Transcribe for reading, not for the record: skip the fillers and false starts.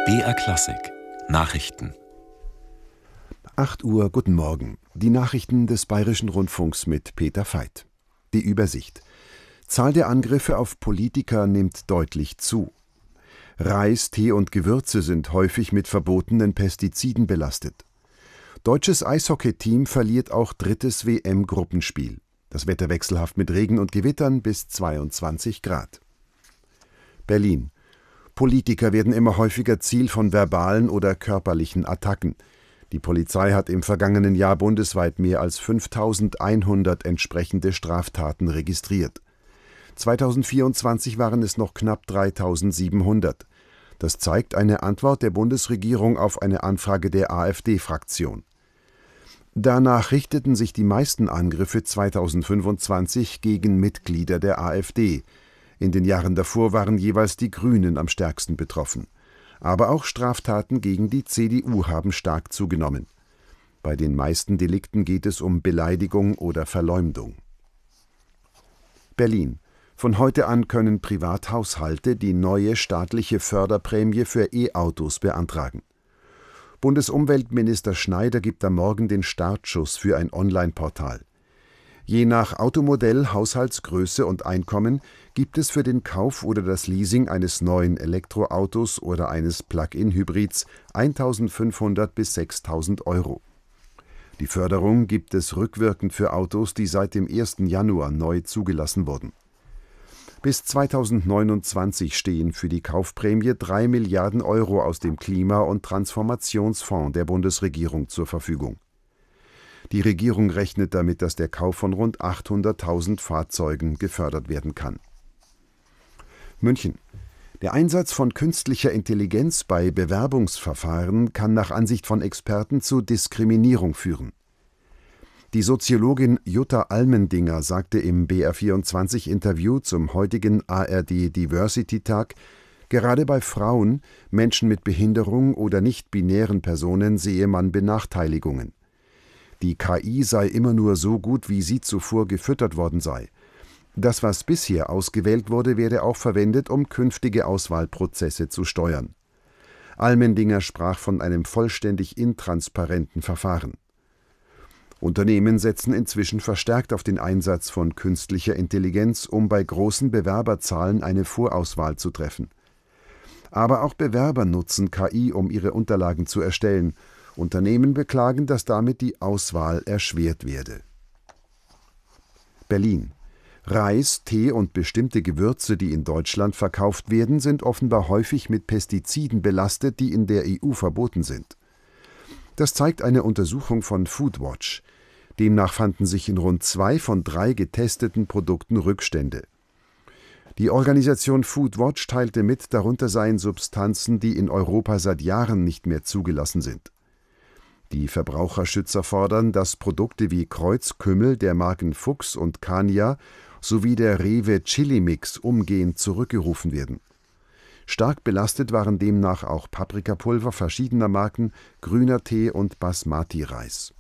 BR Klassik Nachrichten. 8 Uhr, guten Morgen. Die Nachrichten des Bayerischen Rundfunks mit Peter Veit. Die Übersicht. Zahl der Angriffe auf Politiker nimmt deutlich zu. Reis, Tee und Gewürze sind häufig mit verbotenen Pestiziden belastet. Deutsches Eishockeyteam verliert auch drittes WM-Gruppenspiel. Das Wetter wechselhaft mit Regen und Gewittern bis 22 Grad. Berlin. Politiker werden immer häufiger Ziel von verbalen oder körperlichen Attacken. Die Polizei hat im vergangenen Jahr bundesweit mehr als 5.100 entsprechende Straftaten registriert. 2024 waren es noch knapp 3.700. Das zeigt eine Antwort der Bundesregierung auf eine Anfrage der AfD-Fraktion. Danach richteten sich die meisten Angriffe 2025 gegen Mitglieder der AfD. In den Jahren davor waren jeweils die Grünen am stärksten betroffen. Aber auch Straftaten gegen die CDU haben stark zugenommen. Bei den meisten Delikten geht es um Beleidigung oder Verleumdung. Berlin. Von heute an können Privathaushalte die neue staatliche Förderprämie für E-Autos beantragen. Bundesumweltminister Schneider gibt am Morgen den Startschuss für ein Online-Portal. Je nach Automodell, Haushaltsgröße und Einkommen gibt es für den Kauf oder das Leasing eines neuen Elektroautos oder eines Plug-in-Hybrids 1.500 bis 6.000 Euro. Die Förderung gibt es rückwirkend für Autos, die seit dem 1. Januar neu zugelassen wurden. Bis 2029 stehen für die Kaufprämie 3 Milliarden Euro aus dem Klima- und Transformationsfonds der Bundesregierung zur Verfügung. Die Regierung rechnet damit, dass der Kauf von rund 800.000 Fahrzeugen gefördert werden kann. München. Der Einsatz von künstlicher Intelligenz bei Bewerbungsverfahren kann nach Ansicht von Experten zu Diskriminierung führen. Die Soziologin Jutta Almendinger sagte im BR24-Interview zum heutigen ARD-Diversity-Tag, gerade bei Frauen, Menschen mit Behinderung oder nicht-binären Personen sehe man Benachteiligungen. Die KI sei immer nur so gut, wie sie zuvor gefüttert worden sei. Das, was bisher ausgewählt wurde, werde auch verwendet, um künftige Auswahlprozesse zu steuern. Almendinger sprach von einem vollständig intransparenten Verfahren. Unternehmen setzen inzwischen verstärkt auf den Einsatz von künstlicher Intelligenz, um bei großen Bewerberzahlen eine Vorauswahl zu treffen. Aber auch Bewerber nutzen KI, um ihre Unterlagen zu erstellen. Unternehmen beklagen, dass damit die Auswahl erschwert werde. Berlin. Reis, Tee und bestimmte Gewürze, die in Deutschland verkauft werden, sind offenbar häufig mit Pestiziden belastet, die in der EU verboten sind. Das zeigt eine Untersuchung von Foodwatch. Demnach fanden sich in rund 2 von 3 getesteten Produkten Rückstände. Die Organisation Foodwatch teilte mit, darunter seien Substanzen, die in Europa seit Jahren nicht mehr zugelassen sind. Die Verbraucherschützer fordern, dass Produkte wie Kreuzkümmel der Marken Fuchs und Kania sowie der Rewe Chili Mix umgehend zurückgerufen werden. Stark belastet waren demnach auch Paprikapulver verschiedener Marken, grüner Tee und Basmati-Reis.